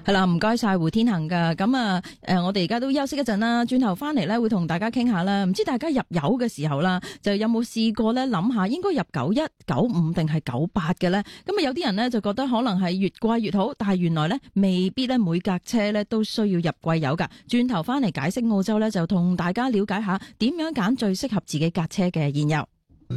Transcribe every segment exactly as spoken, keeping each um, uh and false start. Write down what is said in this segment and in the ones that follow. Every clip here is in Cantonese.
係啦，唔該晒胡天行噶。咁啊，誒，我哋而家都休息一陣啦，轉頭翻嚟咧會同大家傾下啦。唔知大家入油嘅時候啦，就有冇試過咧諗下應該入九一、九五定係九八嘅咧？咁啊，有啲人咧就覺得可能係越貴越好，但係原來咧未必咧每架車咧都需要入貴油噶。轉頭翻嚟解釋澳洲咧，就同大家了解下點樣揀最適合自己架車嘅燃油。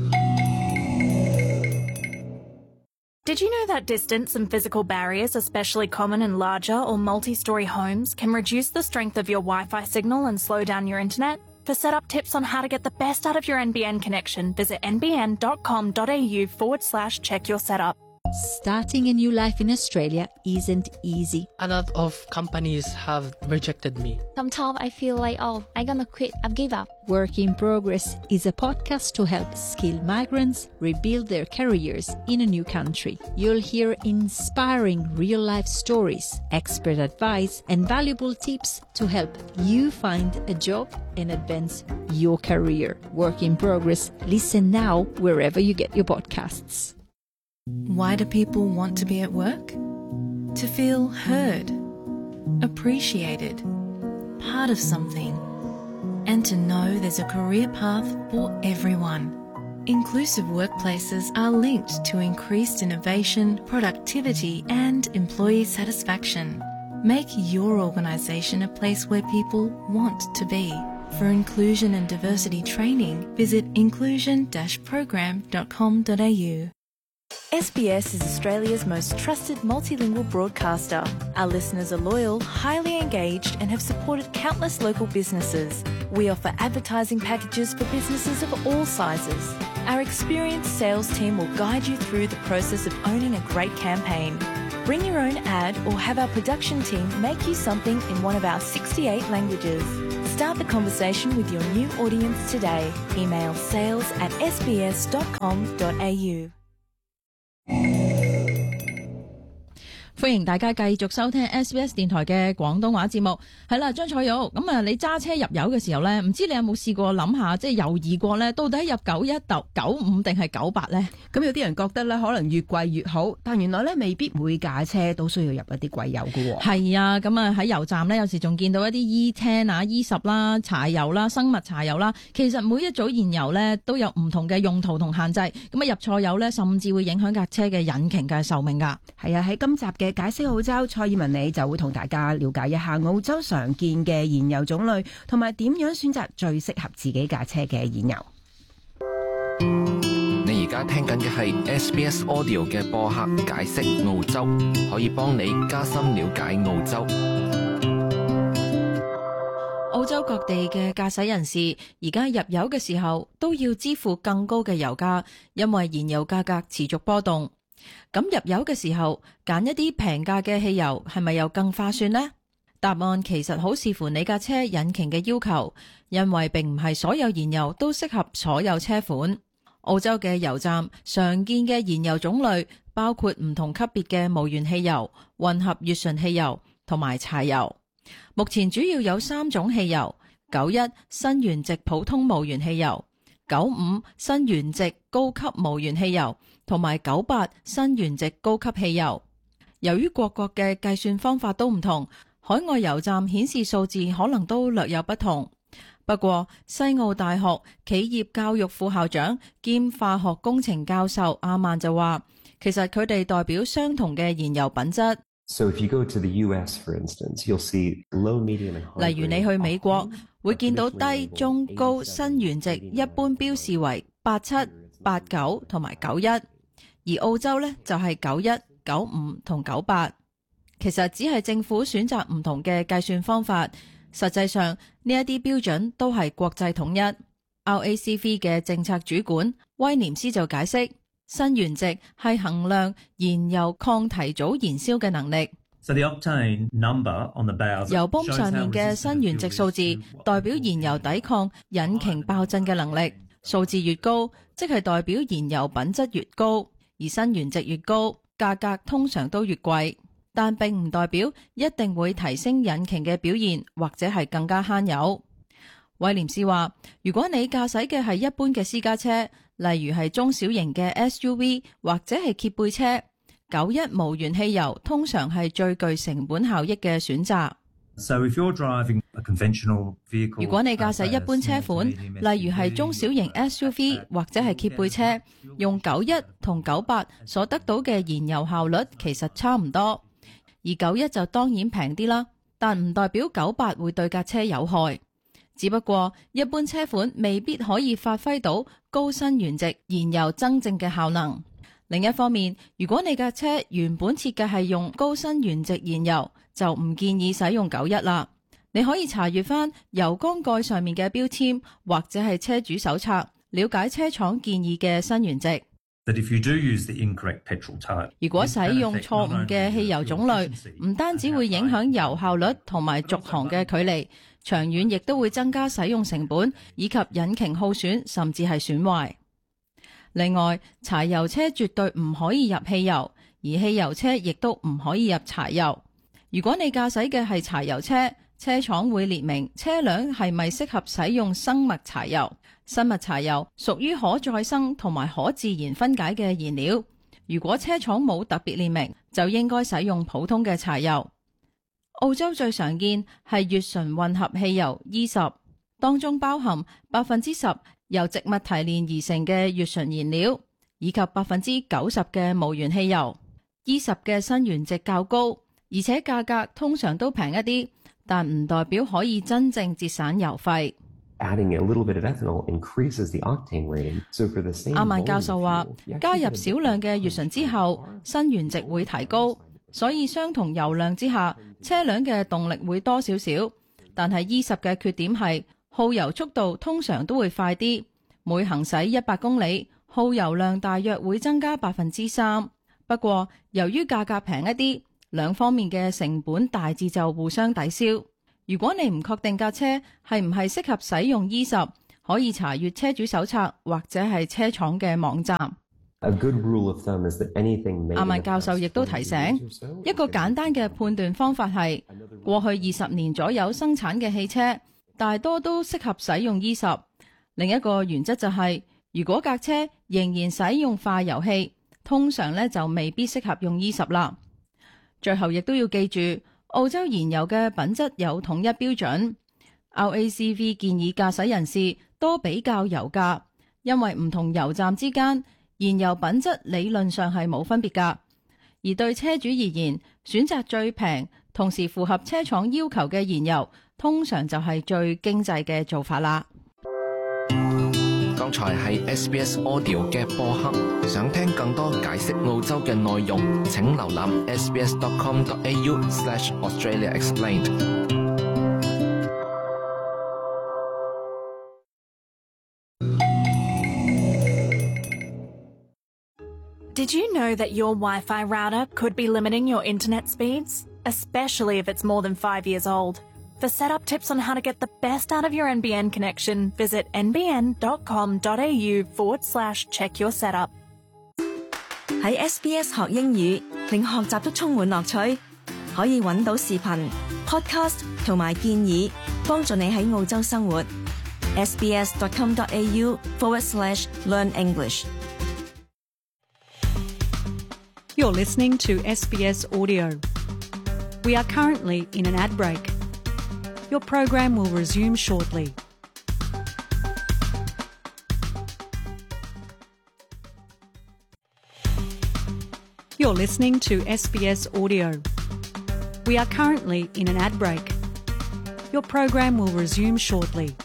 Did you know that distance and physical barriers, especially common in larger or multi-story homes, can reduce the strength of your Wi-Fi signal and slow down your internet? For setup tips on how to get the best out of your N B N connection, visit nbn.com.au forward slash check your setup. Starting a new life in Australia isn't easy. A lot of companies have rejected me. Sometimes I feel like, oh, I'm gonna quit, I've give up. Work in Progress is a podcast to help skilled migrants rebuild their careers in a new country. You'll hear inspiring real-life stories, expert advice, and valuable tips to help you find a job and advance your career. Work in Progress. Listen now wherever you get your podcasts. Why do people want to be at work? To feel heard, appreciated, part of something, and to know there's a career path for everyone. Inclusive workplaces are linked to increased innovation, productivity, and employee satisfaction. Make your organisation a place where people want to be. For inclusion and diversity training, visit inclusion dash program dot com dot a u. S B S is Australia's most trusted multilingual broadcaster. Our listeners are loyal, highly engaged, and have supported countless local businesses. We offer advertising packages for businesses of all sizes. Our experienced sales team will guide you through the process of owning a great campaign. Bring your own ad or have our production team make you something in one of our sixty-eight languages. Start the conversation with your new audience today. Email sales at s b s dot com dot a u. 歡迎大家繼續收聽 S B S 電台嘅廣東話節目。係啦，張彩玉，咁啊，你揸車入油嘅時候咧，唔知你有冇試過諗下，即係猶豫過咧，到底入九一、九五定係九八咧？ 咁有啲人覺得咧，可能越貴越好，但原來咧未必每架車都需要入一啲貴油㗎喎。 係啊，咁啊喺油站咧，有時仲見到一啲 E 十 啊、E 十 啦、柴油啦、生物柴油啦，其實每一組燃油咧都有唔同嘅用途同限制，咁啊入錯油咧，甚至會影響架車嘅引擎嘅壽命㗎。 係啊，喺今集嘅解釋澳洲，蔡以文你就會同大家了解一下澳洲常見嘅燃油種類，同埋點樣選擇最適合自己架車嘅燃油。 你而家聽緊嘅係 S B S Audio 嘅播客解釋澳洲，可以幫你加深了解澳洲。 澳洲各地嘅駕駛人士而家入油嘅時候都要支付更高嘅油價，因為燃油價格持續波動。咁入油嘅時候揀一啲平價嘅汽油係咪又更划算呢？答案其實好視乎你架車引擎嘅要求，因為並唔係所有燃油都適合所有車款。澳洲嘅油站常見嘅燃油種類包括唔同級別嘅無鉛汽油、混合乙醇汽油同埋柴油。目前主要有三種汽油：九一新原值普通無鉛汽油、九五新原值高級無鉛汽油同埋九八新原值高級汽油。由於各國嘅計算方法都唔同，海外油站顯示數字可能都略有不同。不過西澳大學企業教育副校長兼化學工程教授阿曼就話，其實佢哋代表相同嘅燃油品質。 So if you go to the U S, for instance, you'll see low, medium, and high. 例如你去美國，會見到低、中、高新原值一般標示為八七、八九同埋九一，而澳洲呢就係九一、九五同九八。其實只係政府選擇唔同嘅計算方法，實際上呢一啲標準都係國際統一。R A C V 嘅政策主管威廉斯就解釋，新原值係衡量燃油抗提早燃燒嘅能力。 So the octane number on the barrels 油泵上面嘅新原值數字代表燃油抵抗引擎爆震嘅能力，數字越高，即係代表燃油品質越高，而新原值越高，價格通常都越貴，但並唔代表一定會提升引擎嘅表現或者係更加慳油。威廉斯話，如果你駕駛嘅係一般嘅私家車，例如係中小型嘅 S U V 或者係揭背車， 九一無鉛汽油通常係最具成本效益嘅選擇。 So if you're driving a conventional vehicle, 如果你駕駛一般車款，例如係中小型 S U V 或者係揭背車，用九一同九八所得到嘅燃油效率其實差唔多，而九一就當然平啲啦，但唔代表九八會對架車有害。只不過一般車款未必可以發揮到高辛原值燃油增正嘅效能。另一方面，如果你架車原本設計係用高辛原值燃油，就唔建議使用九一啦。你可以查閱翻油缸蓋上面嘅標籤，或者係車主手冊，了解車廠建議嘅辛原值。 that if you do use the incorrect petrol type, 如果使用錯誤嘅汽油種類，唔單止會影響油效率同埋續航嘅距離，長遠亦都會增加使用成本，以及引擎耗損甚至係損壞。另外，柴油車絕對唔可以入汽油，而汽油車亦都唔可以入柴油。如果你駕駛嘅係柴油車，車廠會列明車輛係咪適合使用生物柴油。生物柴油屬於可再生同埋可自然分解嘅燃料，如果車廠冇特別列明，就應該使用普通嘅柴油。澳洲最常見係乙醇混合汽油 E 十，當中包含百分之十由植物提煉而成嘅乙醇燃料，以及百分之九十嘅無鉛汽油。E 十嘅辛原值較高，而且價格通常都平一啲，但唔代表可以真正節省油費。 Adding a little bit of ethanol increases the octane rating. So for the same 阿曼教授話，加入少量嘅乙醇之後，辛原值會提高，所以相同油量之下，車輛嘅動力會多少少。但係 E 十嘅缺點係耗油速度通常都會快啲，每行駛一百公里，耗油量大約會增加百分之三。不過由於價格平一啲，兩方面嘅成本大致就互相抵消。如果你唔確定架車係唔係適合使用 E 十，可以查閱車主手冊或者係車廠嘅網站。阿曼教授亦都提醒，一個簡單嘅判斷方法係，過去二十年左右生產嘅汽車大多都適合使用 E 十。另一個原則就係，如果架車仍然使用化油器，通常咧就未必適合用 E 十啦。最後亦都要記住，澳洲燃油嘅品質有統一標準。R A C V 建議駕駛人士多比較油價，因為唔同油站之間燃油品質理論上係冇分別㗎。而對車主而言，選擇最平同時符合車廠要求嘅燃油，通常就係最經濟嘅做法啦。 剛才係 S B S Audio 嘅播客，想聽更多解釋澳洲嘅內容，請瀏覽 s b s dot com dot a u slash Australia Explained。 Did you know that your Wi-Fi router could be limiting your internet speeds, especially if it's more than five years old? For setup tips on how to get the best out of your N B N connection, visit nbn.com.au forward slash check your setup. 喺 S B S 學英語，令學習都充滿樂趣。可以揾到視頻、podcast 同埋建議，幫助你喺澳洲生活。sbs.com.au forward slash learn English. You're listening to S B S Audio. We are currently in an ad break. Your program will resume shortly. You're listening to S B S Audio. We are currently in an ad break. Your program will resume shortly.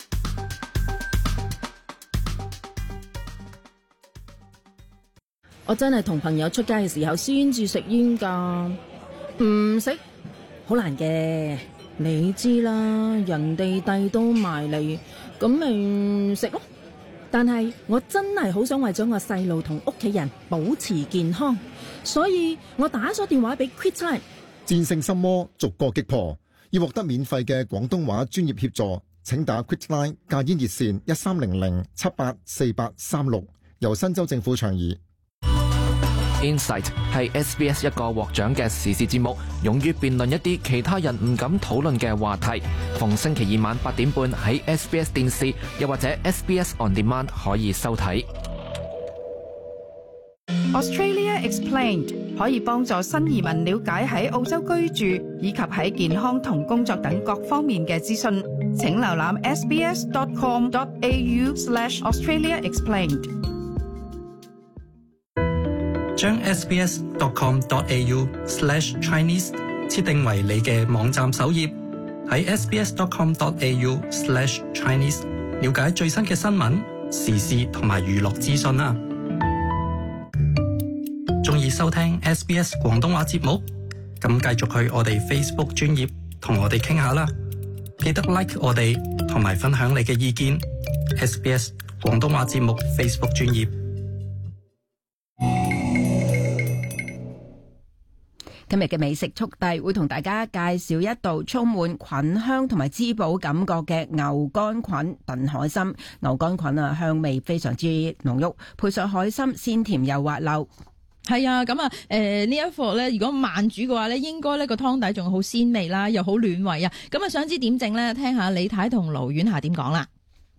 我真係同朋友出街嘅時候先至食煙㗎，唔食好難嘅。你知啦，人哋遞到埋嚟，咁咪食咯。但係我真係好想為咗我細路同屋企人保持健康，所以我打咗電話俾 Quitline。 戰勝心魔，逐個擊破。要獲得免費嘅廣東話專業協助，請打 Quitline 戒煙熱線一三零零七八四八三六，由新州政府倡議。 Insight 係 S B S 一個獲獎嘅時事節目，勇於辯論一啲其他人唔敢討論嘅話題。逢星期二晚八點半喺 S B S 電視，又或者 S B S On Demand 可以收睇。 Australia Explained 可以幫助新移民了解喺澳洲居住以及喺健康同工作等各方面嘅資訊。請瀏覽 sbs dot com dot a u slash Australia Explained。 將 sbs dot com dot a u slash Chinese 設定為你嘅網站首頁，喺 sbs dot com dot a u slash Chinese 了解最新嘅新聞、時事同埋娛樂資訊啦。鍾意收聽 S B S 廣東話節目，咁繼續去我哋 Facebook 專頁同我哋傾下啦。記得 like 我哋同埋分享你嘅意見。S B S 廣東話節目 Facebook 專頁。 今日嘅美食速遞會同大家介紹一道充滿菌香同埋滋補感覺嘅牛肝菌燉海參。牛肝菌啊，香味非常之濃郁，配上海參鮮甜又滑溜。 係啊，咁啊，誒、呃、呢一貨咧，如果慢煮嘅話咧，應該呢個湯底仲好鮮味啦，又好暖胃啊。咁啊，想知點整咧？聽下李太同盧婉霞點講啦。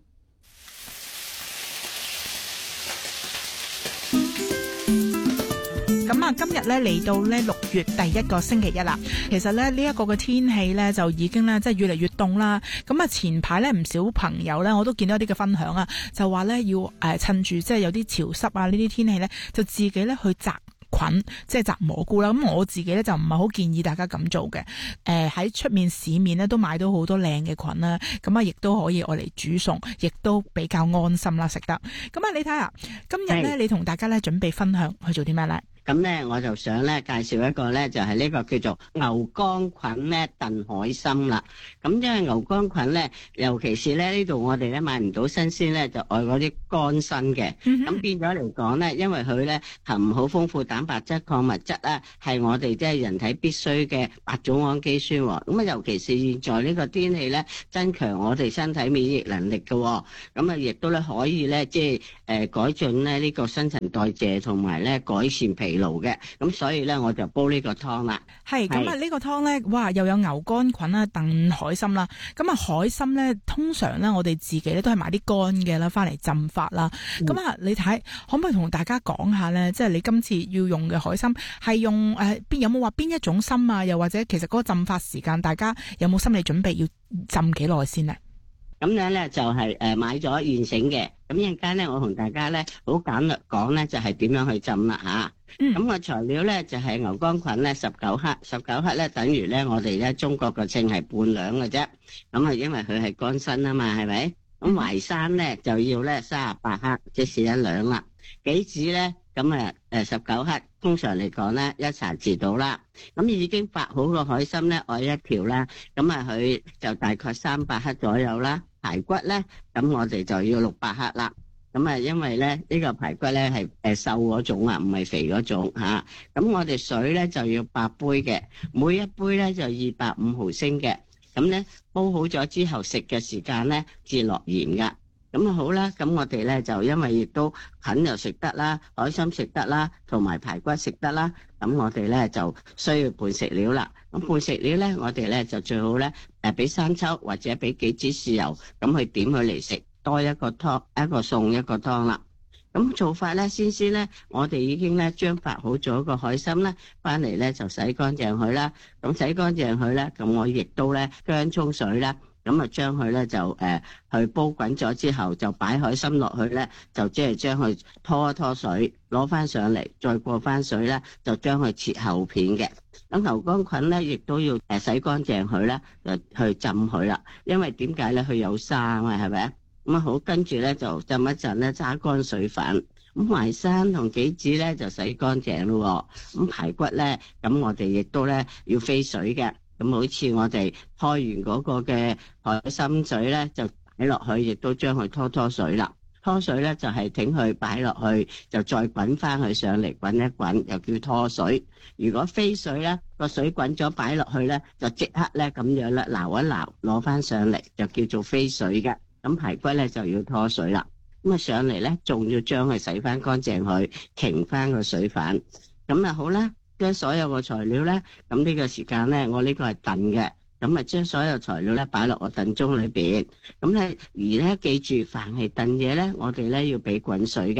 咁啊，今日咧嚟到咧六月第一個星期一啦。其實咧呢一個嘅天氣咧就已經咧即係越嚟越凍啦。咁啊前排咧唔少朋友咧我都見到一啲嘅分享啊，就話咧要誒趁住即係有啲潮濕啊呢啲天氣咧，就自己咧去摘菌，即係摘蘑菇啦。咁我自己咧就唔係好建議大家咁做嘅。誒喺出面市面咧都買到好多靚嘅菌啦，咁啊亦都可以愛嚟煮餸，亦都比較安心啦食得。咁啊你睇下今日咧你同大家咧準備分享去做啲咩咧？ 咁咧我就想咧介紹一個咧就係呢個叫做牛肝菌咧燉海參啦。咁因為牛肝菌咧，尤其是咧呢度我哋咧買唔到新鮮咧，就愛嗰啲乾身嘅。咁、嗯、變咗嚟講咧，因為佢咧含好豐富蛋白質、礦物質啦，係我哋即係人體必須嘅八種氨基酸。咁啊，尤其是現在呢個天氣咧，增強我哋身體免疫能力嘅。咁啊，亦都咧可以咧即係誒改進咧呢個新陳代謝同埋咧改善脾勞嘅。咁所以咧我就煲呢個湯啦。 係咁啊，呢個湯咧，哇又有牛肝菌啦、燉海參啦。咁啊海參咧，通常咧我哋自己咧都係買啲乾嘅啦，翻嚟浸發啦。咁、嗯、啊，你睇可唔可以同大家講下咧？即係你今次要用嘅海參係用誒邊、呃、有冇話邊一種參啊？又或者其實嗰個浸發時間，大家有冇心理準備要浸幾耐先呢？ 咁樣咧就係誒買咗現成嘅，咁一陣間咧我同大家咧好簡略講咧就係點樣去浸啦吓。咁、嗯、個材料咧就係牛肝菌咧十九克，十九克咧等於咧我哋咧中國個稱係半兩嘅啫。咁啊因為佢係乾身啊嘛，係咪？咁淮山咧就要咧三十八克，即是一兩啦。杞子咧咁啊誒十九克，通常嚟講咧一茶匙到啦。咁已經發好個海參咧，愛一條啦。咁啊佢就大概三百克左右啦。排骨咧，咁我哋就要六百克啦。咁啊，因為咧呢、這個排骨咧係誒瘦嗰種啊，唔係肥嗰種吓。咁我哋水咧就要八杯嘅，每一杯咧就二百五毫升嘅。咁咧煲好咗之後食嘅時間咧至落鹽噶。咁啊好啦，咁我哋咧就因為亦都菌又食得啦，海參食得啦，同埋排骨食得啦。咁我哋咧就需要拌食料啦。咁拌食料咧，我哋咧就最好咧誒俾生抽或者俾幾支豉油，咁去點佢嚟食，多一個湯一個餸一個湯啦。咁做法咧，先先咧，我哋已經咧將發好咗個海參咧，翻嚟咧就洗乾淨佢啦。咁洗乾淨佢咧，咁我亦都咧薑蔥水啦。咁啊，將佢咧就誒、呃、去煲滾咗之後，就擺海參落去咧，就即係將佢拖一拖水，攞翻上嚟，再過翻水咧，就將佢切厚片嘅。咁牛肝菌咧，亦都要誒洗乾淨佢咧，就去浸佢啦。因為點解咧？佢有沙啊嘛，係咪？咁啊好，跟住咧就浸一陣咧，揸乾水分。咁淮山同杞子咧就洗乾淨咯。咁排骨咧，咁我哋亦都咧要飛水嘅。咁好似我哋開完嗰個嘅海參水咧，就擺落去，亦都將佢拖拖水啦。拖水咧就係挺佢擺落去，就再滾翻佢上嚟，滾一滾，又叫拖水。如果飛水咧，個水滾咗擺落去咧，就即刻咧咁樣咧撈一撈，攞翻上嚟，就叫做飛水嘅。咁排骨咧就要拖水啦。咁啊上嚟咧，仲要將佢洗翻乾淨佢，擎翻個水分。咁啊好啦。將所有個材料咧，咁呢個時間咧，我呢個係燉嘅，咁啊將所有材料咧擺落個燉盅裏邊，咁咧而咧記住，凡係燉嘢咧，我哋咧要俾滾水嘅，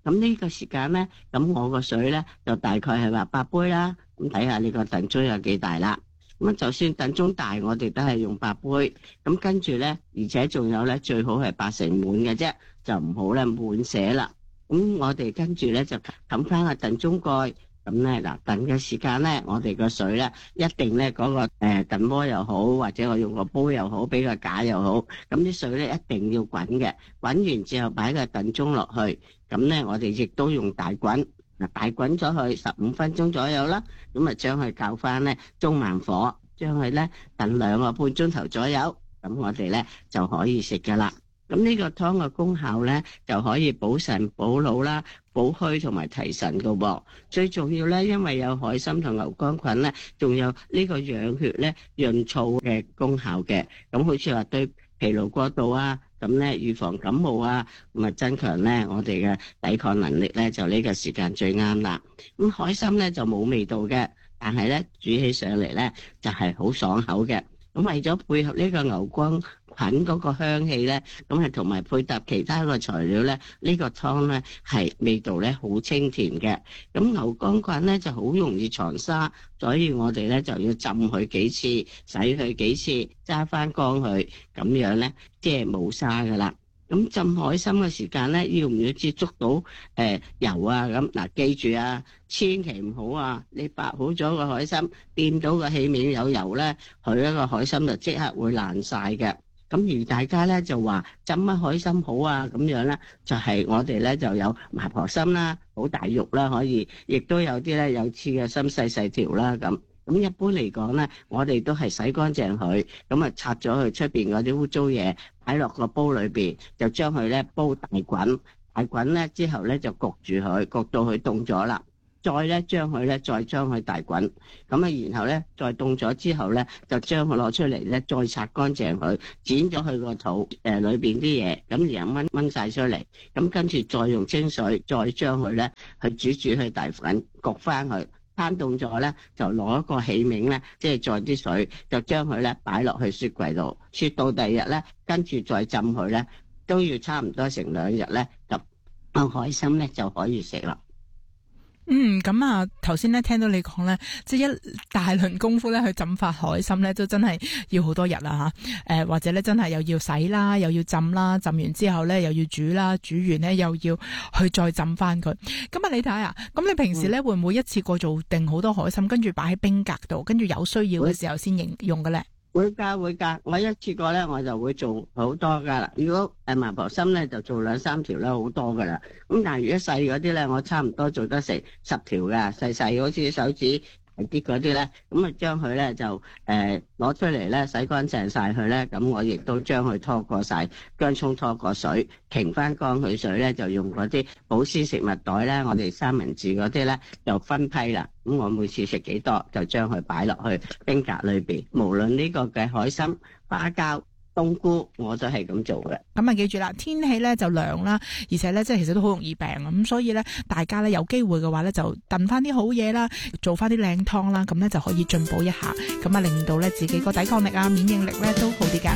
咁呢個時間咧，咁我個水咧就大概係話八杯啦。咁睇下你個燉盅有幾大啦。咁就算燉盅大，我哋都係用八杯。咁跟住咧，而且仲有咧，最好係八成滿嘅啫，就唔好咧滿瀉啦。咁我哋跟住咧就冚翻個燉盅蓋。咁咧嗱，燉嘅時間咧，我哋個水咧一定咧嗰、那個誒燉鍋又好，或者我用個煲又好，俾個架又好，咁啲水咧一定要滾嘅。滾完之後擺個燉盅落去，咁咧我哋亦都用大滾，嗱大滾咗去十五分鐘左右啦，咁啊將佢校翻咧中慢火，將佢咧燉兩個半鐘頭左右，咁我哋咧就可以食噶啦。咁呢個湯嘅功效咧，就可以補腎補腦啦、補虛同埋提神嘅喎。最重要咧，因為有海參同牛肝菌咧，仲有呢個養血咧、潤燥嘅功效嘅。咁好似話對疲勞過度啊，咁咧預防感冒啊，咁啊增強咧我哋嘅抵抗能力咧，就呢個時間最啱啦。咁海參咧就冇味道嘅，但係咧煮起上嚟咧就係好爽口嘅。咁為咗配合呢個牛肝菌嗰個香氣咧，咁係同埋配搭其他個材料咧，呢個湯咧係味道咧好清甜嘅。咁牛肝菌咧就好容易藏沙，所以我哋咧就要浸佢幾次，洗佢幾次，揸翻乾佢，咁樣咧即係冇沙噶啦。咁浸海參嘅時間咧，要唔要接觸到誒、呃、油啊？咁嗱，記住啊，千祈唔好啊！你白好咗個海參，掂到個器皿有油咧，佢一個海參就即刻會爛晒嘅。咁而大家咧就話浸乜海參好啊？咁樣咧就係、是、我哋咧就有麻婆參啦，好大肉啦，可以，亦都有啲咧有刺嘅參細細條啦咁。咁一般嚟講咧，我哋都係洗乾淨佢，咁啊拆咗佢出邊嗰啲污糟嘢，擺落個煲裏邊，就將佢咧煲大滾，大滾咧之後咧就焗住佢，焗到佢凍咗啦，再咧將佢咧再將佢大滾，咁啊然後咧再凍咗之後咧，就將佢攞出嚟咧，再擦乾淨佢，剪咗佢個肚誒裏邊啲嘢，咁然後燜燜晒出嚟，咁跟住再用清水再將佢咧去煮煮去大滾，焗翻佢。攤凍咗咧，就攞一個器皿咧，即係載啲水，就將佢咧擺落去雪櫃度，雪到第二日咧，跟住再浸佢咧，都要差唔多成兩日咧，咁啊海參咧就可以食啦。 嗯，咁啊，頭先咧聽到你講咧，即係一大輪功夫咧去浸發海參咧，都真係要好多日啦吓。誒、呃，或者咧真係又要洗啦，又要浸啦，浸完之後咧又要煮啦，煮完咧又要去再浸翻佢。咁啊，你睇下，咁你平時咧、嗯、會唔會一次過做定好多海參，跟住擺喺冰格度，跟住有需要嘅時候先用嘅咧？ 會㗎會㗎，我一次過咧我就會做好多㗎啦。如果誒麻婆參咧就做兩三條咧好多㗎啦。咁但係如果細嗰啲咧，我差唔多做得成十條㗎，細細好似手指大啲嗰啲咧，咁啊將佢咧就誒攞、呃、出嚟咧洗乾淨晒佢咧，咁我亦都將佢拖過晒薑葱拖過水，擎翻乾佢水咧，就用嗰啲保鮮食物袋咧，我哋三文治嗰啲咧就分批啦。咁我每次食幾多就將佢擺落去冰格裏邊，無論呢個嘅海參、花膠、冬菇，我都係咁做嘅。 咁啊，記住啦，天氣咧就涼啦，而且咧即係其實都好容易病啊。咁所以咧，大家咧有機會嘅話咧，就燉翻啲好嘢啦，做翻啲靚湯啦，咁咧就可以進補一下，咁啊令到咧自己個抵抗力啊、免疫力咧都好啲噶。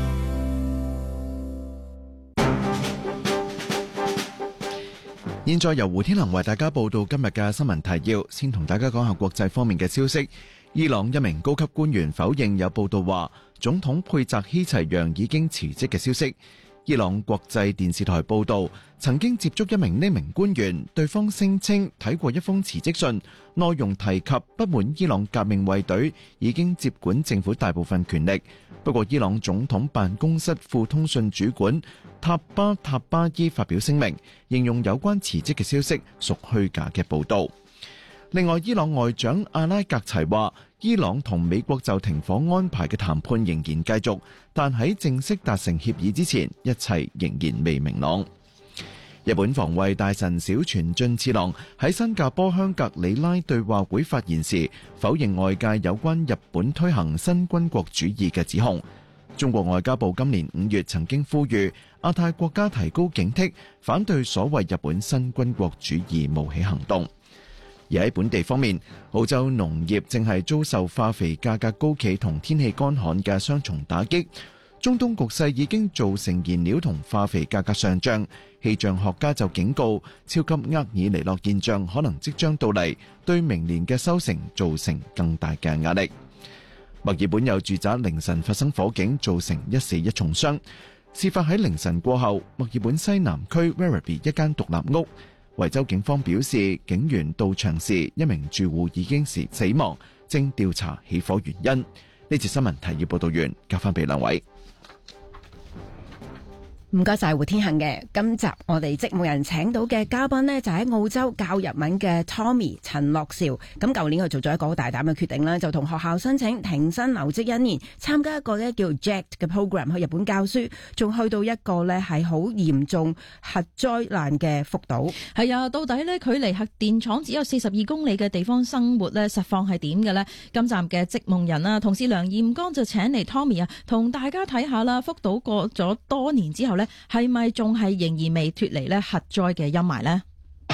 現在由胡天能為大家報道今日嘅新聞提要，先同大家講下國際方面嘅消息。伊朗一名高級官員否認有報道話總統佩澤希齊揚已經辭職嘅消息。伊朗國際電視台報道，曾經接觸一名呢名官員，對方聲稱睇過一封辭職信，內容提及不滿伊朗革命衛隊已經接管政府大部分權力。不過伊朗總統辦公室副通訊主管塔巴塔巴伊發表聲明，形容有關辭職嘅消息屬虛假嘅報道。另外，伊朗外長阿拉格齊話，伊朗同美國就停火安排嘅談判仍然繼續，但喺正式達成協議之前，一切仍然未明朗。日本防衛大臣小泉進次郎喺新加坡香格里拉對話會發言時，否認外界有關日本推行新軍國主義嘅指控。中國外交部今年五月曾經呼籲亞太國家提高警惕，反對所謂日本新軍國主義冒起行動。而喺本地方面，澳洲農業正係遭受化肥價格高企同天氣乾旱嘅雙重打擊。 中東局勢已經造成燃料同化肥價格上漲，氣象學家就警告，超級厄爾尼諾現象可能即將到嚟，對明年嘅收成造成更大嘅壓力。墨爾本有住宅凌晨發生火警，造成一死一重傷。事發喺凌晨過後，墨爾本西南區 Werribee 一間獨立屋。維州警方表示，警員到場時，一名住戶已經是死亡，正調查起火原因。呢節新聞提要報道完，交翻俾兩位。 唔該晒胡天幸嘅。今集我哋職務人請到嘅嘉賓呢，就喺澳洲教日文嘅 Tommy 陳樂兆。咁舊年佢做咗一個好大膽嘅決定啦，就同學校申請停薪留職一年，參加一個呢叫 J E T 嘅 program 去日本教書，仲去到一個呢係好嚴重核災難嘅福島。 係啊，到底呢距離核電廠只有四十二公里嘅地方生活呢，實況係點嘅呢？今集嘅職夢人啊，同事梁艷剛就請嚟 Tommy 啊，同大家睇下啦，福島過咗多年之後，係咪仲係仍然未脫離咧核災嘅陰霾呢？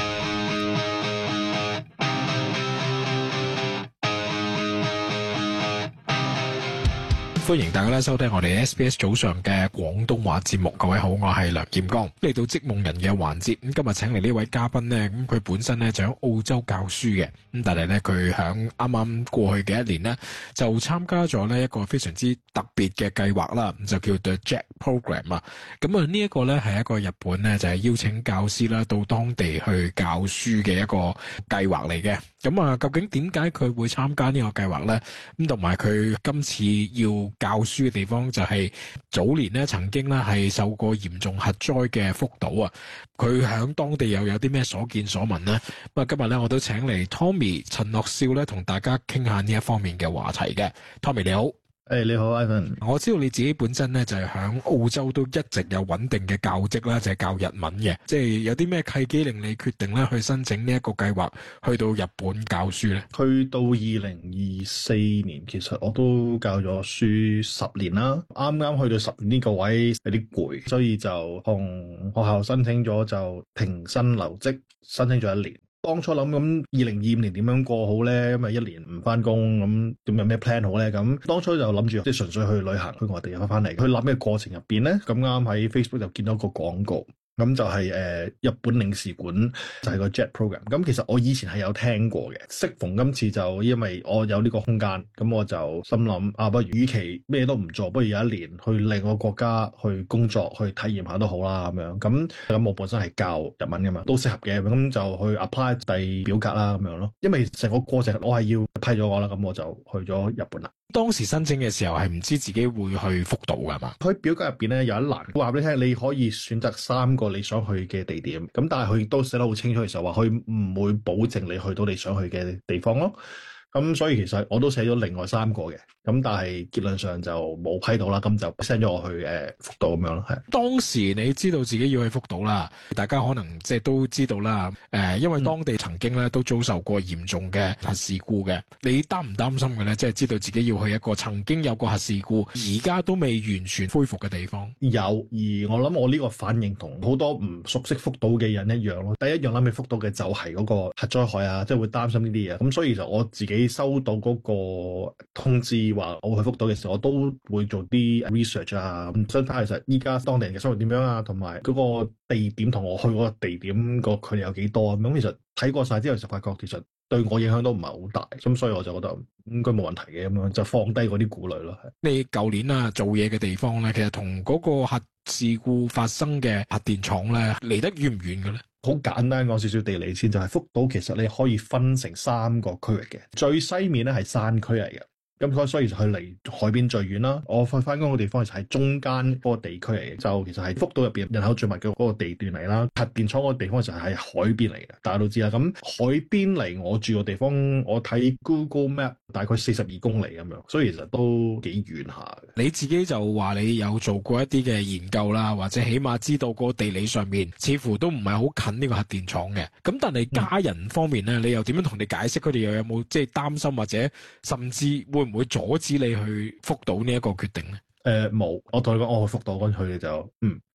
歡迎大家咧收聽我哋 S B S 早上嘅廣東話節目。各位好，我係梁劍剛。嚟到職夢人嘅環節，咁今日請嚟呢位嘉賓呢，咁佢本身呢就喺澳洲教書嘅，咁但係呢，佢響啱啱過去嘅一年呢，就參加咗呢一個非常之特別嘅計劃啦，就叫 The J E T Program 啊。咁啊呢一個呢係一個日本呢，就係邀請教師啦到當地去教書嘅一個計劃嚟嘅。咁啊究竟點解佢會參加呢個計劃呢？咁同埋佢今次要教書嘅地方就係早年咧曾經咧係受過嚴重核災嘅福島啊，佢響當地又有啲咩所見所聞呢？咁啊今日咧我都請嚟 Tommy 陳樂兆咧同大家傾下呢一方面嘅話題嘅。Tommy 你好。 誒、hey, 你好 Ivan， 我知道你自己本身咧就係響澳洲都一直有穩定嘅教職啦，就係、是、教日文嘅。即係有啲咩契機令你決定咧去申請呢一個計劃，去到日本教書咧？ 去到二零二四年，其實我都教咗書十年啦。啱啱去到十年呢個位有啲攰，所以就同學校申請咗就停薪留職，申請咗一年。當初諗咁二零二五年點樣過好咧？咁啊一年唔翻工，咁點有咩 plan 好咧？咁當初就諗住即係純粹去旅行，去外地又翻翻嚟。去諗嘅過程入邊咧，咁啱喺 Facebook 就見到個廣告。咁就係、是、誒、呃、日本領事館就係個 J E T Program。咁其實我以前係有聽過嘅，適逢今次就因為我有呢個空間，咁我就心諗啊，不如與其咩都唔做，不如有一年去另一個國家去工作，去體驗下都好啦咁樣。咁咁我本身係教日文㗎嘛，都適合嘅。咁就去 apply 遞表格啦咁樣咯。因為成個過程我係要批咗我啦，咁我就去咗日本啦。 當時申請嘅時候係唔知自己會去福島㗎嘛？ 佢表格入邊咧有一欄，我話俾你聽，你可以選擇三個你想去嘅地點，咁但係佢亦都寫得好清楚嘅時候，話佢唔會保證你去到你想去嘅地方咯。咁所以其實我都寫咗另外三個嘅，咁但係結論上就冇批到啦，咁就 send 咗我去誒福島咁樣咯。係當時你知道自己要去福島啦，大家可能即係都知道啦。誒，因為當地曾經咧都遭受過嚴重嘅核事故嘅，你擔唔擔心嘅咧？即係知道自己要去一個曾經有過核事故，而家都未完全恢復嘅地方。 有，而我諗我呢個反應同好多唔熟悉福島嘅人一樣咯。第一樣諗起福島嘅就係嗰個核災害啊，即係會擔心呢啲嘢。咁所以就我自己收到嗰個通知話我去福島嘅時候，我都會做啲 research 啊，咁想睇其實依家當地人嘅生活點樣啊，同埋嗰個地點同我去嗰個地點個距離有幾多咁。其實睇過晒之後就發覺其實對我影響都唔係好大，咁所以我就覺得應該冇問題嘅，咁樣就放低嗰啲顧慮咯。 你舊年啊做嘢嘅地方咧，其實同嗰個核事故發生嘅核電廠咧離得遠唔遠嘅咧？ 好簡單講少少地理先，就係、是、福島其實你可以分成三個區域嘅，最西面咧係山區嚟嘅。咁所以就係離海邊最遠啦。我去翻工嘅地方就係中間嗰個地區嚟嘅，就其實係福島入邊人口最密嘅嗰個地段嚟啦。核電廠嗰個地方就係喺海邊嚟嘅，大家都知啦。咁海邊嚟我住嘅地方，我睇 Google Map 大概四十二公里咁樣，所以其實都幾遠下嘅。 你自己就話你有做過一啲嘅研究啦，或者起碼知道個地理上面似乎都唔係好近呢個核電廠嘅。咁但係家人方面咧，嗯、你又點樣同你解釋佢哋又有冇即係擔心或者甚至會唔會阻止你去福島呢一個決定咧？ 誒冇、呃，我同你講，我去福島嗰陣佢哋就嗯。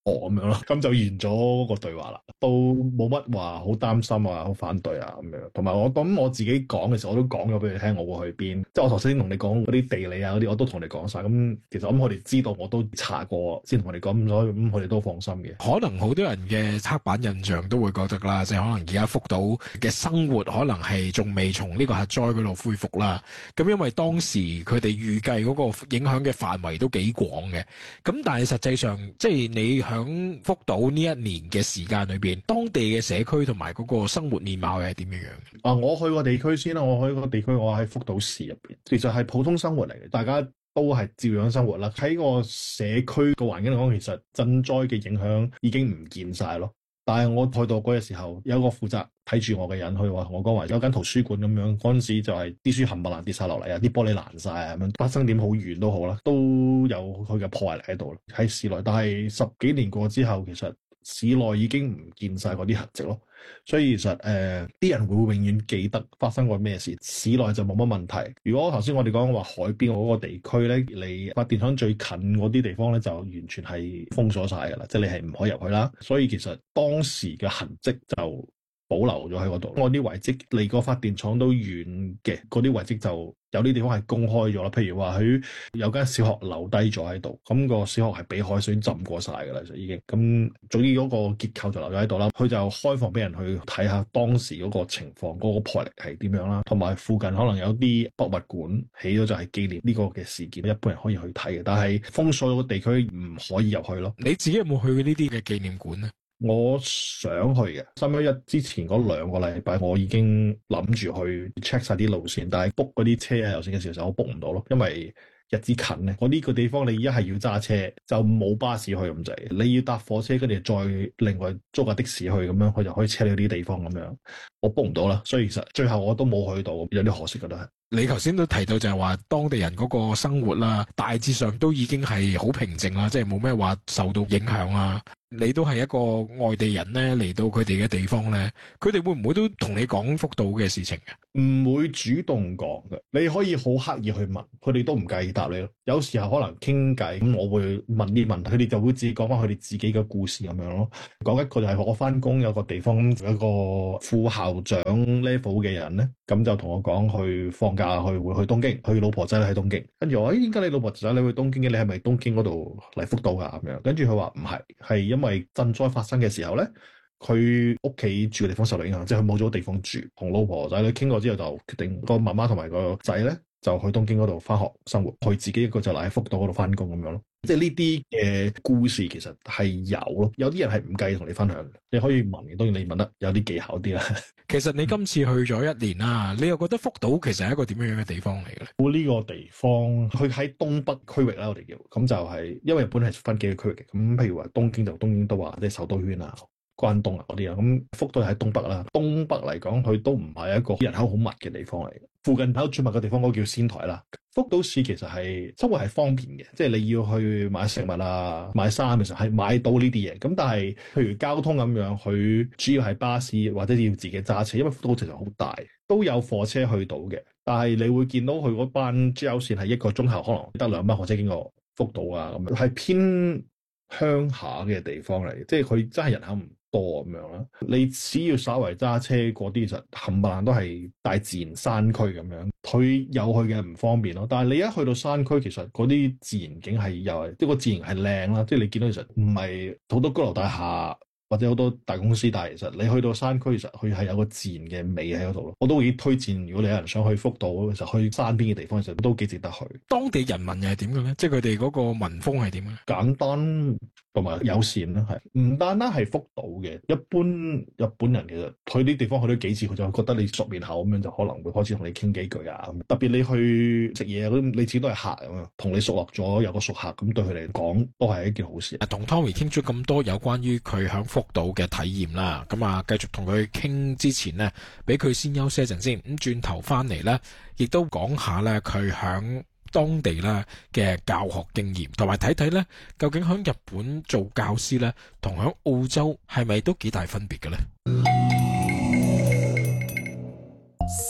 咁樣咯，咁就完咗個對話啦，都冇乜話好擔心啊，好反對啊咁樣。同埋我咁我自己講嘅時候，我都講咗俾你聽我會去邊，即係我頭先同你講嗰啲地理啊嗰啲，我都同你講晒。咁其實咁我哋知道，我都查過先同我哋講，所以咁我哋都放心嘅。 可能好多人嘅刻板印象都會覺得啦，即係可能而家福島嘅生活可能係仲未從呢個核災嗰度恢復啦。咁因為當時佢哋預計嗰個影響嘅範圍都幾廣嘅。咁但係實際上，即係你響福島呢一年嘅時間裏邊，當地嘅社區同埋嗰個生活面貌係點樣樣？ 啊，我去個地區先啦，我去個地區，我喺福島市入邊，其實係普通生活嚟嘅，大家都係照樣生活啦。喺個社區個環境嚟講，其實震災嘅影響已經唔見晒咯。但係我去到嗰個時候，有一個負責睇住我嘅人，佢話同我講話有間圖書館咁樣，嗰陣時就係啲書冚唪唥跌晒落嚟啊，啲玻璃爛晒啊，咁樣發生點好遠都好啦，都有佢嘅破壞力喺度喺市內。但係十幾年過之後，其實市內已經唔見晒嗰啲痕跡咯。所以其實誒啲、呃、人會永遠記得發生過咩事，市內就冇乜問題。如果頭先我哋講話海邊嗰個地區咧，離發電廠最近嗰啲地方咧，就完全係封鎖晒㗎啦，即係你係唔可以入去啦。所以其實當時嘅痕跡就保留咗喺嗰度。我啲遺跡離個發電廠都遠嘅，嗰啲遺跡就有啲地方係公開咗啦。譬如話佢有間小學留低咗喺度，咁、個小學係俾海水浸過晒㗎啦，就已經咁。總之嗰個結構就留咗喺度啦。佢就開放俾人去睇下當時嗰個情況，嗰、個破壞力係點樣啦。同埋附近可能有啲博物館起咗就係紀念呢個嘅事件，一般人可以去睇嘅。但係封鎖咗個地區唔可以入去咯。 你自己有冇去呢啲嘅紀念館咧？ 我想去嘅，三一一之前嗰兩個禮拜，我已經諗住去 check 晒啲路線，但係 book 嗰啲車啊，有線嘅時候我 book 唔到咯，因為日子近咧，我呢個地方你一係要揸車，就冇巴士去咁滯，你要搭火車，跟住再另外租架的士去咁樣，佢就可以車你去啲地方咁樣，我 book 唔到啦，所以其實最後我都冇去到，有啲可惜嘅都係。 你頭先都提到就係話當地人嗰個生活啦，大致上都已經係好平靜啦，即係冇咩話受到影響啊。你都係一個外地人咧，嚟到佢哋嘅地方咧，佢哋會唔會都同你講福島嘅事情嘅？ 唔會主動講嘅，你可以好刻意去問，佢哋都唔介意答你咯。有時候可能傾偈，咁我會問啲問題，佢哋就會自己講翻佢哋自己嘅故事咁樣咯。講一個就係我翻工有個地方，有一個副校長 level 嘅人咧，咁就同我講去放假去會去東京，佢老婆仔喺東京。跟住我話：咦，點解你老婆仔你去東京嘅？你係咪東京嗰度嚟福島㗎？咁樣。跟住佢話唔係，係因為震災發生嘅時候咧，佢屋企住嘅地方受到影響，即係佢冇咗地方住。同老婆仔女傾過之後，就決定個媽媽同埋個仔咧就去東京嗰度翻學生活，佢自己一個就嚟喺福島嗰度翻工咁樣咯。即係呢啲嘅故事其實係有咯，有啲人係唔介意同你分享，你可以問嘅，當然你問得有啲技巧啲啦。 其實你今次去咗一年啦，你又覺得福島其實係一個點樣樣嘅地方嚟嘅咧？ 呢個地方佢喺東北區域啦，我哋叫咁就係、是、因為日本係分幾個區域嘅，咁譬如話東京就東京都話即係首都圈啊、關東啊嗰啲啊，咁福島喺東北啦。東北嚟講，佢都唔係一個人口好密嘅地方嚟嘅，附近人口最密嘅地方嗰個叫仙台啦。福島市其實係生活係方便嘅，即係你要去買食物啊、買衫嘅時候係買到呢啲嘢。咁但係譬如交通咁樣，佢主要係巴士或者要自己揸車，因為福島其實好大，都有火車去到嘅。但係你會見到佢嗰班 J R 線係一個鐘頭可能得兩班火車經過福島啊，咁樣係偏鄉下嘅地方嚟，即係佢真係人口唔多咁樣啦。你只要稍為揸車嗰啲，其實冚唪唥都係大自然山區咁樣，佢有佢嘅唔方便咯。但係你一去到山區，其實嗰啲自然景係又係即係個自然係靚啦，即係你見到其實唔係好多高樓大廈或者好多大公司，但係其實你去到山區，其實佢係有個自然嘅美喺嗰度咯。我都幾推薦，如果你有人想去福島，其實去山邊嘅地方，其實都幾值得去。 當地人民又係點嘅咧？即係佢哋嗰個民風係點嘅？ 簡單同埋友善啦，係唔單單係福島嘅，一般日本人其實去啲地方去咗幾次，佢就覺得你熟面口咁樣，就可能會開始同你傾幾句啊。特別你去食嘢咁，你自己都係客咁樣，同你熟落咗，有個熟客咁，對佢嚟講都係一件好事。 同 Tommy 傾咗咁多有關於佢響福島嘅體驗啦，咁啊繼續同佢傾之前呢，俾佢先休息一陣先，咁轉頭翻嚟呢，亦都講下咧佢響當地咧嘅教學經驗，同埋睇睇咧究竟響日本做教師咧，同響澳洲係咪都幾大分別嘅咧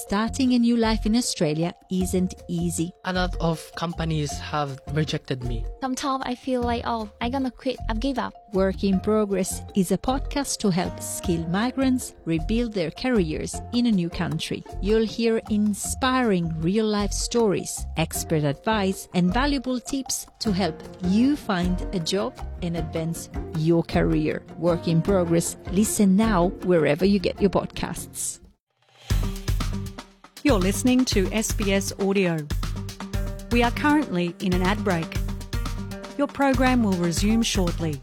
starting a new life in Australia isn't easy. A lot of companies have rejected me. Sometimes I feel like, oh, I'm gonna quit, I've give up. Work in Progress is a podcast to help skilled migrants rebuild their careers in a new country. You'll hear inspiring real-life stories, expert advice, and valuable tips to help you find a job and advance your career. Work in Progress. Listen now wherever you get your podcasts. You're listening to S B S Audio. We are currently in an ad break. Your program will resume shortly.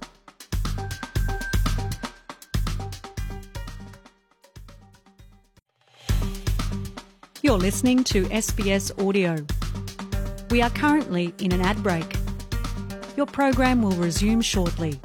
You're listening to S B S Audio. We are currently in an ad break. Your program will resume shortly.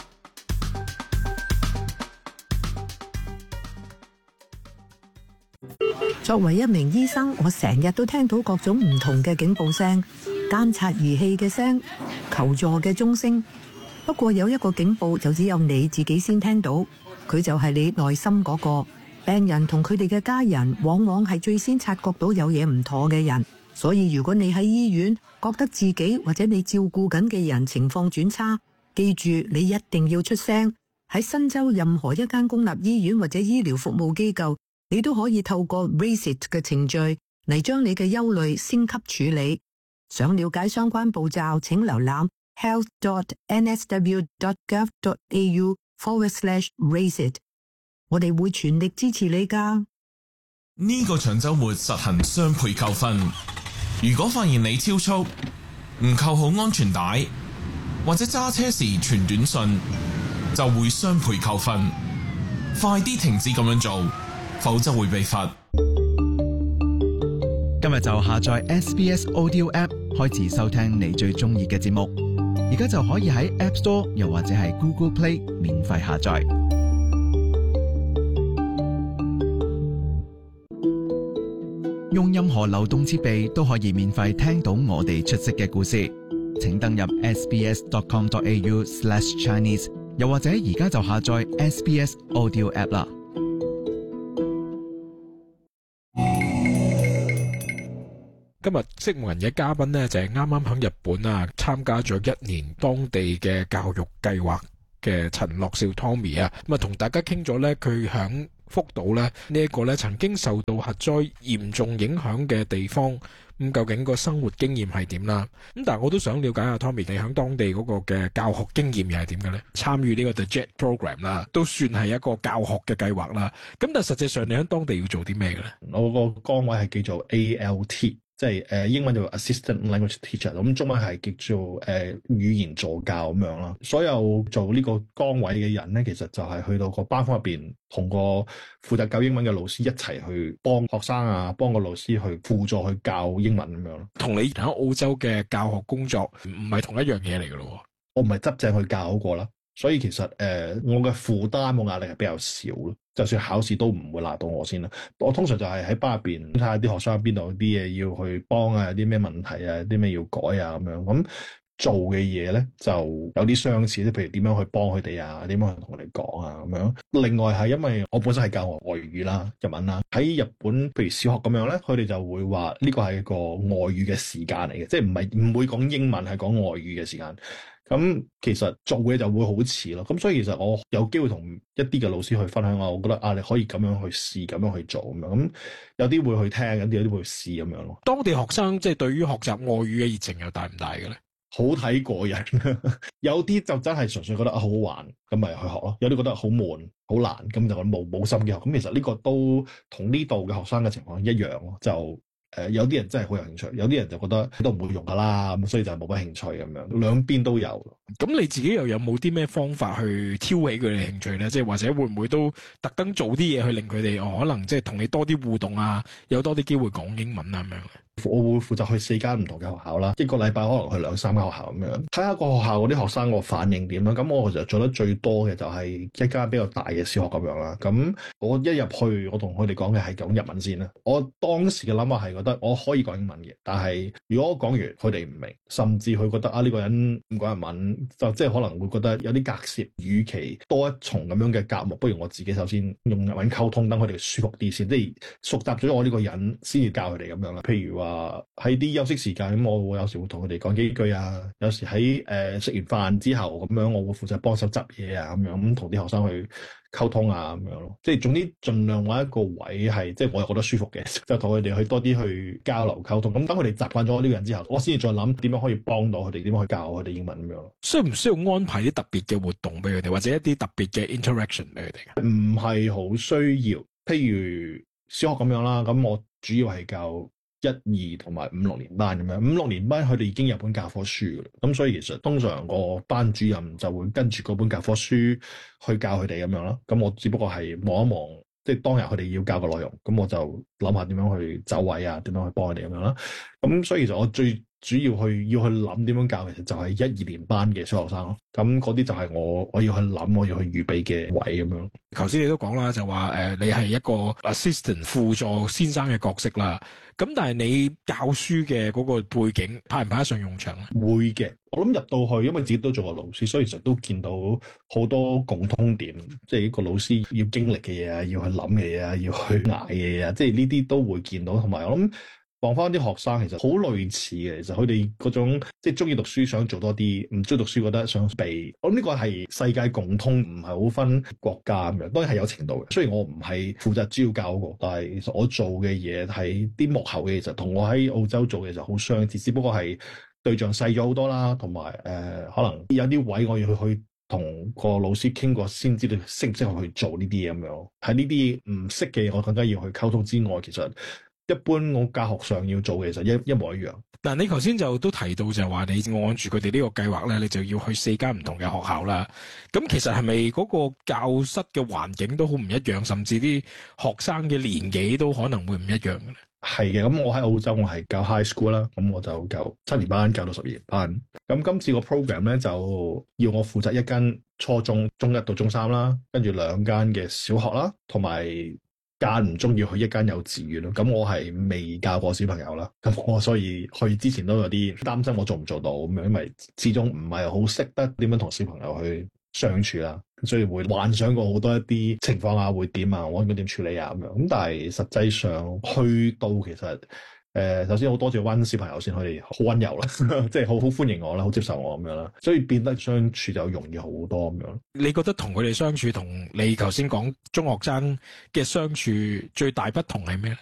作為一名醫生，我成日都聽到各種唔同嘅警報聲、監察儀器嘅聲、求助嘅鐘聲。不過有一個警報就只有你自己先聽到，佢就係你內心嗰個。病人同佢哋嘅家人往往係最先察覺到有嘢唔妥嘅人，所以如果你喺醫院覺得自己或者你照顧緊嘅人情況轉差，記住你一定要出聲。喺新州任何一間公立醫院或者醫療服務機構，你都可以透過 Raise It 嘅程序嚟將你嘅憂慮升級處理。想了解相關步驟，請瀏覽 health.nsw.gov.au forward slash raise it。我哋會全力支持你㗎。 呢個長週末實行雙倍扣分。如果發現你超速、唔扣好安全帶，或者揸車時傳短信，就會雙倍扣分。快啲停止咁樣做，否則會被罰。 今日就下載 S B S Audio App 開始收聽你最中意嘅節目。而家就可以喺 App Store 又或者係 Google Play 免費下載。用任何流動設備都可以免費聽到我哋出色嘅故事，請登入 sbs.com.au slash Chinese， 又或者而家就下載 S B S Audio App 啦。 今日識無人嘅嘉賓呢，就係啱啱喺日本啊參加咗一年當地嘅教育計劃嘅陳樂少 Tommy 啊，咁啊同大家傾咗呢，佢響福島咧呢一個咧曾經受到核災嚴重影響嘅地方，咁究竟個生活經驗係點啦？咁但係我都想了解下 Tommy 你喺當地嗰個嘅教學經驗又係點嘅咧？參與呢個 The Jet Program 啦，都算係一個教學嘅計劃啦。咁但係實際上你喺當地要做啲咩嘅咧？ 我個崗位係叫做 A L T。即係誒英文就 Assistant Language Teacher， 咁中文係叫做誒、呃、語言助教咁樣啦。所有做呢個崗位嘅人咧，其實就係去到個班房入邊，同個負責教英文嘅老師一齊去幫學生啊，幫個老師去輔助去教英文咁樣咯。 同你喺澳洲嘅教學工作唔係同一樣嘢嚟㗎咯。 我唔係執正去教嗰個啦，所以其實誒、呃、我嘅負擔冇壓力係比較少咯。就算考試都唔會拿到我先啦。我通常就係喺班入邊睇下啲學生邊度有啲嘢要去幫啊，有啲咩問題啊，有啲咩要改啊咁樣。咁做嘅嘢咧就有啲相似，即係譬如點樣去幫佢哋啊，點樣去同佢哋講啊咁樣。另外係因為我本身係教外語啦、日文啦，喺日本譬如小學咁樣咧，佢哋就會話呢個係一個外語嘅時間嚟嘅，即係唔係唔會講英文，係講外語嘅時間。咁其實做嘅就會好似咯，咁所以其實我有機會同一啲嘅老師去分享，我覺得啊，你可以咁樣去試，咁樣去做咁樣，咁有啲會去聽，有啲有啲會去試咁樣咯。 當地學生即係對於學習外語嘅熱情又大唔大嘅咧？ 好睇個人，有啲就真係純粹覺得啊好好玩，咁咪去學咯；有啲覺得好悶、好難，咁就冇冇心機學。咁其實呢個都同呢度嘅學生嘅情況一樣咯，就。誒、呃，有啲人真係好有興趣，有啲人就覺得都唔會用噶啦，咁所以就冇乜興趣咁樣，兩邊都有。 咁你自己又有冇啲咩方法去挑起佢哋興趣咧？即係或者會唔會都特登做啲嘢去令佢哋哦，可能即係同你多啲互動啊，有多啲機會講英文啊咁樣？ 我會負責去四間唔同嘅學校啦，一個禮拜可能去兩三間學校咁樣，睇下個學校嗰啲學生個反應點啦。咁我其實做得最多嘅就係一間比較大嘅小學咁樣啦。咁我一入去，我同佢哋講嘅係講日文先啦。我當時嘅諗法係覺得我可以講英文嘅，但係如果我講完佢哋唔明，甚至佢覺得啊呢個人唔講日文，就即係可能會覺得有啲隔涉。與其多一重咁樣嘅隔膜，不如我自己首先用日文溝通，等佢哋舒服啲先，即係熟習咗我呢個人先至教佢哋咁樣啦。譬如話喺啲休息時間咁，我會有時會同佢哋講幾句啊。有時喺誒食完飯之後咁樣，我會負責幫手執嘢啊咁樣，咁同啲學生去溝通啊咁樣咯。即係總之盡量揾一個位係，即係我又覺得舒服嘅，就同佢哋去多啲去交流溝通。咁等佢哋習慣咗呢個人之後，我先至再諗點樣可以幫到佢哋，點樣去教佢哋英文咁樣咯。 需唔需要安排啲特別嘅活動俾佢哋，或者一啲特別嘅 interaction 俾佢哋？ 唔係好需要，譬如小學咁樣啦。咁我主要係教一二同埋五六年班咁樣，五六年班佢哋已經有本教科書㗎啦，咁所以其實通常個班主任就會跟住嗰本教科書去教佢哋咁樣啦。咁我只不過係望一望，即係當日佢哋要教嘅內容，咁我就諗下點樣去走位啊，點樣去幫佢哋咁樣啦。咁所以其實我最主要去要去諗點樣教，其實就係一二年班嘅小學生咯。咁嗰啲就係我我要去諗，我要去預備嘅位咁樣。 頭先你都講啦，就話誒、呃、你係一個 assistant 輔助先生嘅角色啦。咁但係你教書嘅嗰個背景派唔派得上用場咧？ 會嘅，我諗入到去，因為自己都做過老師，所以其實都見到好多共通點，即係一個老師要經歷嘅嘢啊，要去諗嘅嘢啊，要去捱嘅嘢啊，即係呢啲都會見到。同埋我諗望翻啲學生，其實好類似嘅，其實佢哋嗰種即係中意讀書，想做多啲；唔中意讀書，覺得想避。我諗呢個係世界共通，唔係好分國家咁樣。當然係有程度嘅。雖然我唔係負責主要教嗰個，但係其實我做嘅嘢係啲幕後嘅，其實同我喺澳洲做嘅就好相似，只不過係對象細咗好多啦，同埋誒可能有啲位我要去去同個老師傾過，先知道識唔識去做呢啲嘢咁樣。喺呢啲唔識嘅嘢，我更加要去溝通之外，其實一般我教學上要做嘅其實一一模一樣。 嗱，你頭先就都提到就係話你按住佢哋呢個計劃咧，你就要去四間唔同嘅學校啦。咁其實係咪嗰個教室嘅環境都好唔一樣，甚至啲學生嘅年紀都可能會唔一樣嘅咧？ 係嘅，咁我喺澳洲我係教 high school 啦，咁我就教七年班教到十二年班。咁今次個 program 咧就要我負責一間初中，中一到中三啦，跟住兩間嘅小學啦，同埋間唔中要去一間幼稚園咯。咁我係未教過小朋友啦，咁我所以去之前都有啲擔心我做唔做到咁樣，因為始終唔係好識得點樣同小朋友去相處啦，所以會幻想過好多一啲情況啊，會點啊，我應該點處理啊咁樣。咁但係實際上去到其實誒、呃，首先好多謝溫小朋友先，佢哋好溫柔啦，即係好好歡迎我啦，好接受我咁樣啦，所以變得相處就容易好多咁樣。 你覺得同佢哋相處同你頭先講中學生嘅相處最大不同係咩咧？